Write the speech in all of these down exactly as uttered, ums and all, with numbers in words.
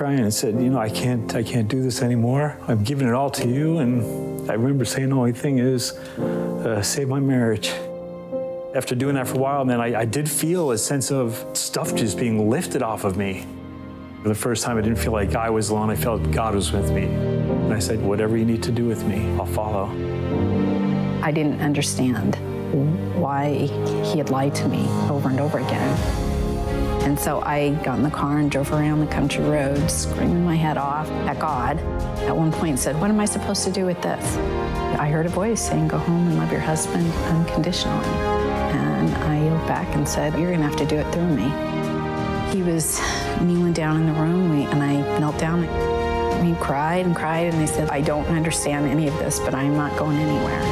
crying and said, you know, I can't, I can't do this anymore. I'm giving it all to you. And I remember saying the only thing is, uh, save my marriage. After doing that for a while, man, I, I did feel a sense of stuff just being lifted off of me. For the first time, I didn't feel like I was alone. I felt God was with me. And I said, whatever you need to do with me, I'll follow. I didn't understand why he had lied to me over and over again. And so I got in the car and drove around the country roads, screaming my head off at God. At one point said, what am I supposed to do with this? I heard a voice saying, go home and love your husband unconditionally. And I yelled back and said, you're gonna have to do it through me. He was kneeling down in the room and I knelt down. He cried and cried and I said, I don't understand any of this, but I'm not going anywhere.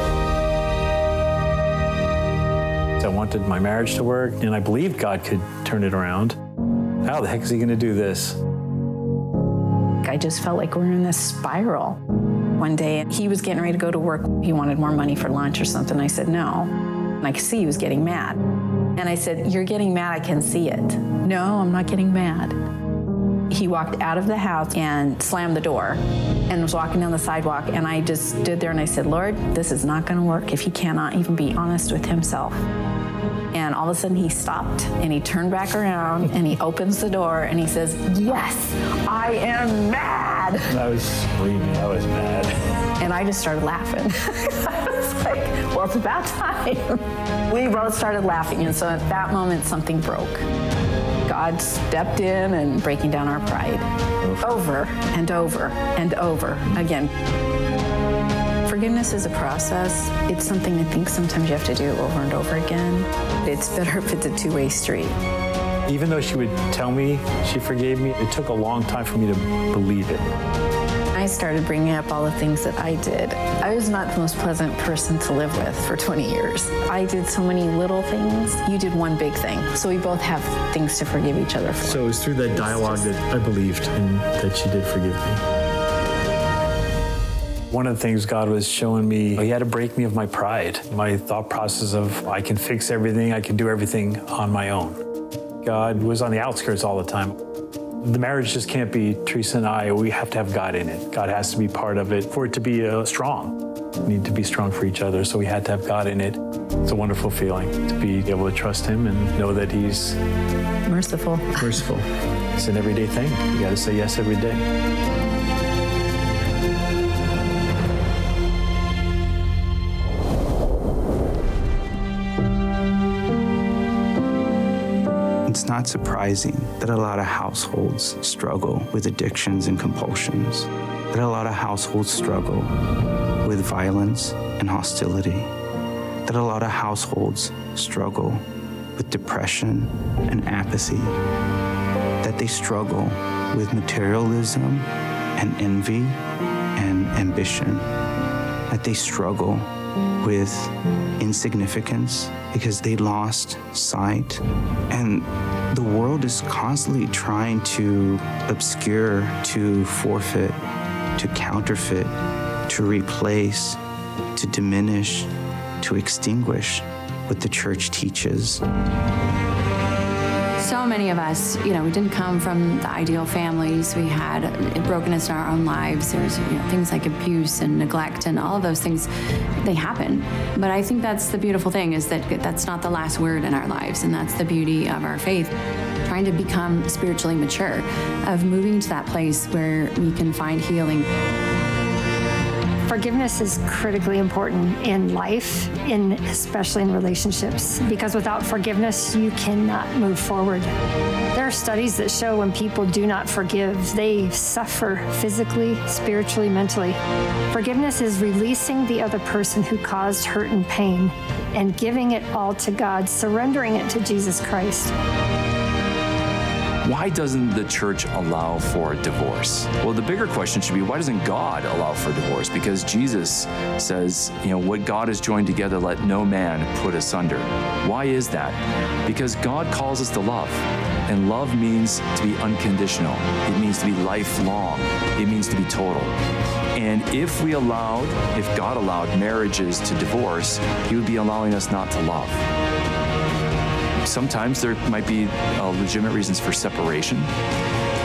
I wanted my marriage to work, and I believed God could turn it around. How the heck is he gonna do this? I just felt like we were in this spiral. One day, he was getting ready to go to work. He wanted more money for lunch or something. I said, no. And I could see he was getting mad. And I said, you're getting mad, I can see it. No, I'm not getting mad. He walked out of the house and slammed the door and was walking down the sidewalk. And I just stood there and I said, Lord, this is not gonna work if he cannot even be honest with himself. And all of a sudden he stopped and he turned back around and he opens the door and he says, yes, I am mad. And I was screaming, I was mad. And I just started laughing. I was like, well, it's about time. We both started laughing. And so at that moment, something broke. God stepped in and breaking down our pride over and over and over again. Forgiveness is a process. It's something I think sometimes you have to do over and over again. It's better if it's a two-way street. Even though she would tell me she forgave me, it took a long time for me to believe it. I started bringing up all the things that I did. I was not the most pleasant person to live with for twenty years. I did so many little things. You did one big thing. So we both have things to forgive each other for. So it was through that dialogue that I believed and that she did forgive me. One of the things God was showing me, he had to break me of my pride, my thought process of I can fix everything, I can do everything on my own. God was on the outskirts all the time. The marriage just can't be Teresa and I. We have to have God in it. God has to be part of it for it to be uh, strong. We need to be strong for each other, so we had to have God in it. It's a wonderful feeling to be able to trust him and know that he's merciful. Merciful. It's an everyday thing. You got to say yes every day. It's not surprising that a lot of households struggle with addictions and compulsions, that a lot of households struggle with violence and hostility, that a lot of households struggle with depression and apathy, that they struggle with materialism and envy and ambition, that they struggle with insignificance because they lost sight. And the world is constantly trying to obscure, to forfeit, to counterfeit, to replace, to diminish, to extinguish what the church teaches. So many of us, you know, we didn't come from the ideal families. We had brokenness in our own lives. There's, you know, things like abuse and neglect and all of those things, they happen. But I think that's the beautiful thing, is that that's not the last word in our lives, and that's the beauty of our faith. Trying to become spiritually mature, of moving to that place where we can find healing. Forgiveness is critically important in life, in especially in relationships, because without forgiveness, you cannot move forward. There are studies that show when people do not forgive, they suffer physically, spiritually, mentally. Forgiveness is releasing the other person who caused hurt and pain and giving it all to God, surrendering it to Jesus Christ. Why doesn't the church allow for divorce? Well, the bigger question should be, why doesn't God allow for divorce? Because Jesus says, you know, what God has joined together, let no man put asunder. Why is that? Because God calls us to love, and love means to be unconditional. It means to be lifelong. It means to be total. And if we allowed, if God allowed marriages to divorce, he would be allowing us not to love. Sometimes there might be uh, legitimate reasons for separation,